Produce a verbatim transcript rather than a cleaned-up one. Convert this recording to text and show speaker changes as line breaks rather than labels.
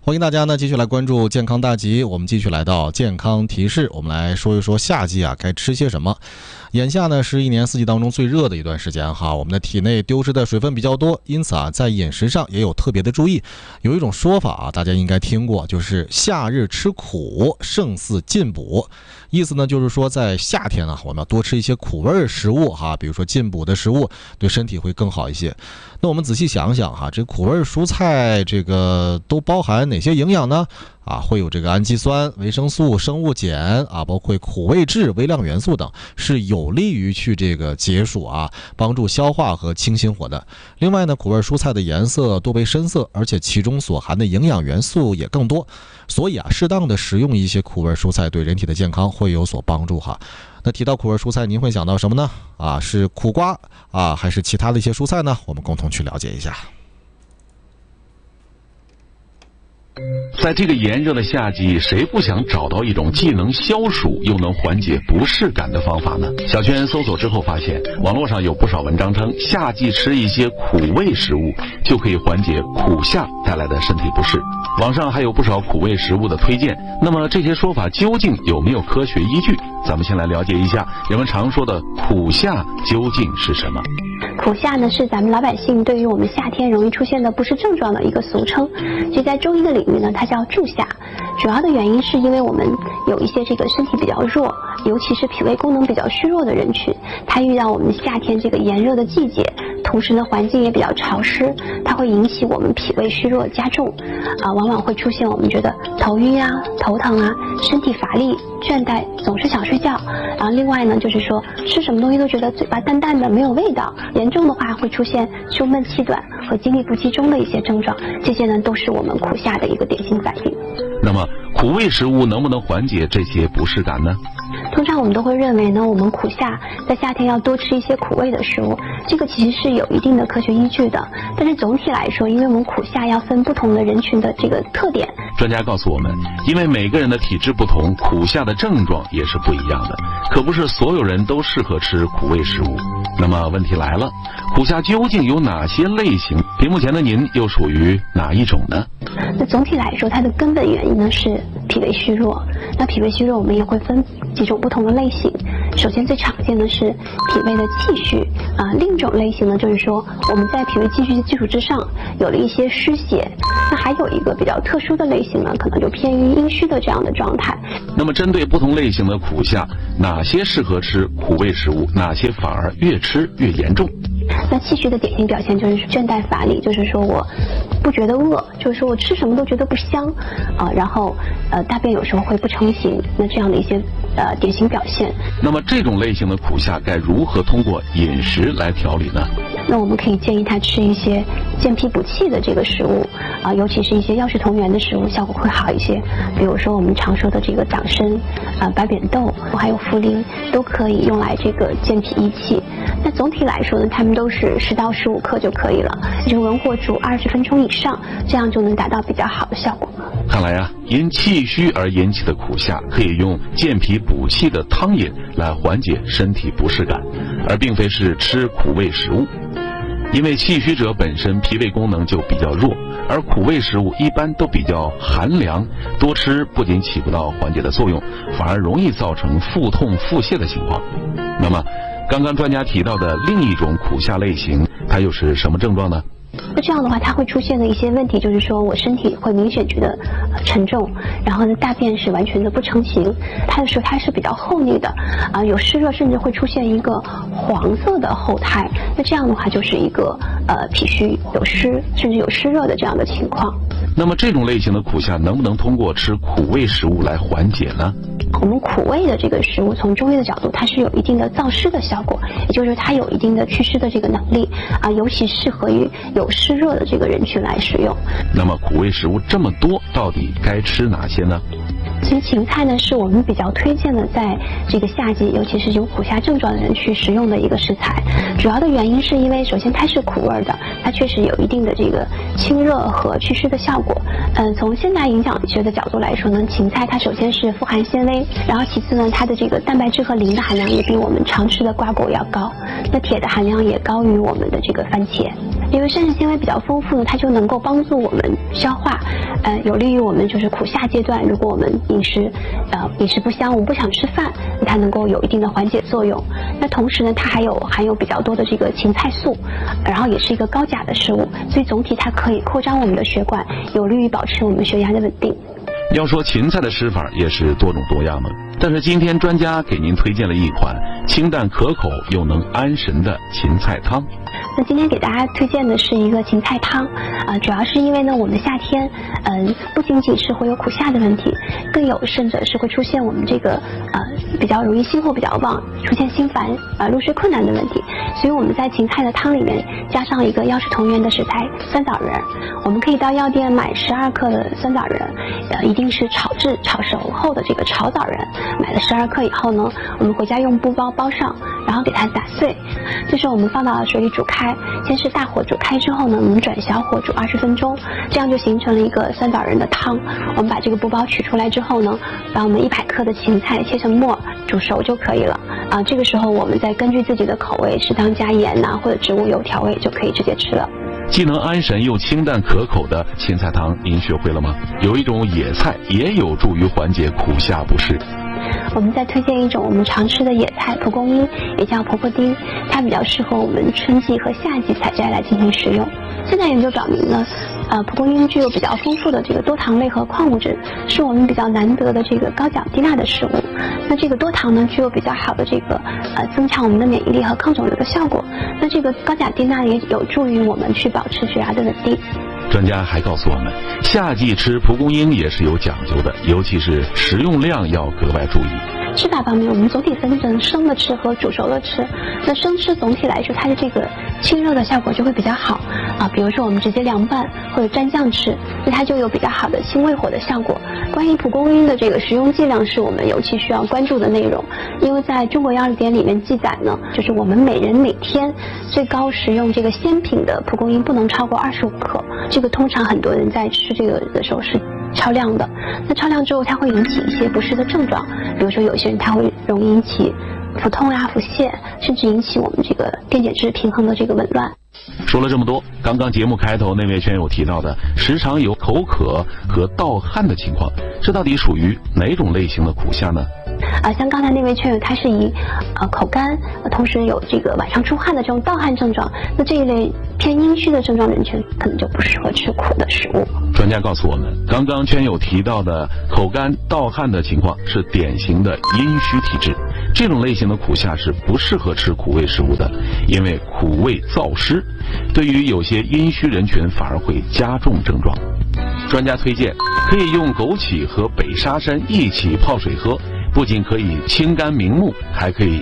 欢迎大家呢继续来关注健康大集，我们继续来到健康提示，我们来说一说夏季啊该吃些什么。眼下呢是一年四季当中最热的一段时间哈，我们的体内丢失的水分比较多，因此啊在饮食上也有特别的注意。有一种说法啊，大家应该听过，就是夏日吃苦胜似进补。意思呢就是说在夏天啊，我们要多吃一些苦味食物哈，比如说进补的食物，对身体会更好一些。那我们仔细想想哈，这苦味蔬菜这个都包含哪些营养呢？啊，会有这个氨基酸、维生素、生物碱啊，包括苦味质、微量元素等，是有利于去这个解暑啊，帮助消化和清心火的。另外呢，苦味蔬菜的颜色多为深色，而且其中所含的营养元素也更多，所以啊，适当的食用一些苦味蔬菜对人体的健康会有所帮助哈。那提到苦味蔬菜，您会想到什么呢？啊，是苦瓜啊，还是其他的一些蔬菜呢？我们共同去了解一下。
在这个炎热的夏季，谁不想找到一种既能消暑又能缓解不适感的方法呢？小圈搜索之后发现，网络上有不少文章称，夏季吃一些苦味食物就可以缓解苦夏带来的身体不适。网上还有不少苦味食物的推荐，那么这些说法究竟有没有科学依据？咱们先来了解一下人们常说的苦夏究竟是什么。
苦夏呢是咱们老百姓对于我们夏天容易出现的不适症状的一个俗称，其实在中医的领域呢，它叫助夏。主要的原因是因为我们有一些这个身体比较弱，尤其是脾胃功能比较虚弱的人群，他遇到我们夏天这个炎热的季节，同时呢环境也比较潮湿，它会引起我们脾胃虚弱加重，啊，往往会出现我们觉得头晕啊、头疼啊、身体乏力、倦怠，总是想睡觉。然后另外呢，就是说吃什么东西都觉得嘴巴淡淡的，没有味道。严重的话会出现胸闷气短和精力不集中的一些症状，这些呢都是我们苦夏的一个典型反应。
那么苦味食物能不能缓解这些不适感呢？
通常我们都会认为呢，我们苦夏在夏天要多吃一些苦味的食物，这个其实是有一定的科学依据的。但是总体来说，因为我们苦夏要分不同的人群的这个特点。
专家告诉我们，因为每个人的体质不同，苦夏的症状也是不一样的，可不是所有人都适合吃苦味食物。那么问题来了，苦夏究竟有哪些类型？屏幕前的您又属于哪一种呢？
那总体来说，它的根本原因呢是脾胃虚弱。那脾胃虚弱我们也会分几种不同的类型。首先最常见的是脾胃的气虚啊，另一种类型呢就是说我们在脾胃气虚的基础之上有了一些湿邪。那还有一个比较特殊的类型呢，可能就偏于阴虚的这样的状态。
那么针对不同类型的苦夏，哪些适合吃苦味食物，哪些反而越吃越严重？
那气虚的典型表现就是倦怠乏力，就是说我不觉得饿，就是说我吃什么都觉得不香啊、呃，然后呃大便有时候会不成形，那这样的一些呃典型表现。
那么这种类型的苦夏该如何通过饮食来调理呢？
那我们可以建议他吃一些健脾补气的这个食物啊、呃，尤其是一些药食同源的食物，效果会好一些。比如说我们常说的这个党参啊、呃、白扁豆，还有茯苓，都可以用来这个健脾益气。那总体来说呢，它们都是十到十五克就可以了，就文火煮二十分钟以上，这样就能达到比较好的效果。
看来啊，因气虚而引起的苦夏，可以用健脾补气的汤饮来缓解身体不适感，而并非是吃苦味食物。因为气虚者本身脾胃功能就比较弱，而苦味食物一般都比较寒凉，多吃不仅起不到缓解的作用，反而容易造成腹痛腹泻的情况。那么刚刚专家提到的另一种苦夏类型，它又是什么症状呢？
那这样的话，它会出现的一些问题就是说，我身体会明显觉得、呃、沉重，然后呢，大便是完全的不成形，它的时候它是比较厚腻的，啊、呃，有湿热，甚至会出现一个黄色的厚苔。那这样的话，就是一个呃脾虚有湿，甚至有湿热的这样的情况。
那么这种类型的苦夏能不能通过吃苦味食物来缓解呢？
我们苦味的这个食物，从中医的角度，它是有一定的燥湿的效果，也就是它有一定的祛湿的这个能力啊，尤其适合于有湿热的这个人群来使用。
那么苦味食物这么多，到底该吃哪些呢？
其实芹菜呢是我们比较推荐的，在这个夏季，尤其是有苦夏症状的人去食用的一个食材。主要的原因是因为，首先它是苦味的，它确实有一定的这个清热和祛湿的效果。嗯、呃，从现代营养学的角度来说呢，芹菜它首先是富含纤维，然后其次呢，它的这个蛋白质和磷的含量也比我们常吃的瓜果要高，那铁的含量也高于我们的这个番茄。因为膳食纤维比较丰富呢，它就能够帮助我们消化， 呃，有利于我们就是苦夏阶段，如果我们饮食呃饮食不香，我们不想吃饭，它能够有一定的缓解作用。那同时呢，它还有含有比较多的这个芹菜素，然后也是一个高钾的食物，所以总体它可以扩张我们的血管，有利于保持我们血压的稳定。
要说芹菜的吃法也是多种多样的，但是今天专家给您推荐了一款清淡可口又能安神的芹菜汤。
那今天给大家推荐的是一个芹菜汤，啊、呃，主要是因为呢，我们夏天，嗯、呃，不仅仅是会有苦夏的问题，更有甚者是会出现我们这个呃比较容易心火比较旺，出现心烦、呃入睡困难的问题。所以我们在芹菜的汤里面加上一个药食同源的食材酸枣仁，我们可以到药店买十二克的酸枣仁，呃，一定是炒制炒熟后的这个炒枣仁。买了十二克以后呢，我们回家用布包包上，然后给它打碎，这时候我们放到水里煮开。先是大火煮开之后呢，我们转小火煮二十分钟，这样就形成了一个酸枣仁的汤。我们把这个布包取出来之后呢，把我们一百克的芹菜切成末，煮熟就可以了。啊，这个时候我们再根据自己的口味，适当加盐呐、啊、或者植物油调味，就可以直接吃了。
既能安神又清淡可口的芹菜汤，您学会了吗？有一种野菜也有助于缓解苦夏不适。
我们再推荐一种我们常吃的野菜蒲公英，也叫婆婆丁，它比较适合我们春季和夏季采摘来进行食用。现在研究表明呢，呃，蒲公英具有比较丰富的这个多糖类和矿物质，是我们比较难得的这个高钾低钠的食物。那这个多糖呢，具有比较好的这个呃增强我们的免疫力和抗肿瘤的效果。那这个高钾低钠也有助于我们去保持血压的稳定。
专家还告诉我们，夏季吃蒲公英也是有讲究的，尤其是食用量要格外注意。
吃法方面，我们总体分成生的吃和煮熟的吃。那生吃总体来说，它的这个清热的效果就会比较好啊。比如说我们直接凉拌或者蘸酱吃，那它就有比较好的清胃火的效果。关于蒲公英的这个食用剂量，是我们尤其需要关注的内容，因为在中国药典里面记载呢，就是我们每人每天最高食用这个鲜品的蒲公英不能超过二十五克。这个通常很多人在吃这个的时候是超量的，那超量之后它会引起一些不适的症状，比如说有些人他会容易引起腹痛呀、腹泻，甚至引起我们这个电解质平衡的这个紊乱。
说了这么多，刚刚节目开头那位圈友提到的时常有口渴和盗汗的情况，这到底属于哪种类型的苦夏呢？
啊，像刚才那位圈友，他是以呃口干，同时有这个晚上出汗的这种盗汗症状，那这一类偏阴虚的症状人群，可能就不适合吃苦的食物。
专家告诉我们，刚刚圈友提到的口干盗汗的情况是典型的阴虚体质，这种类型的苦夏是不适合吃苦味食物的，因为苦味燥湿，对于有些阴虚人群反而会加重症状。专家推荐可以用枸杞和北沙参一起泡水喝，不仅可以清肝明目，还可以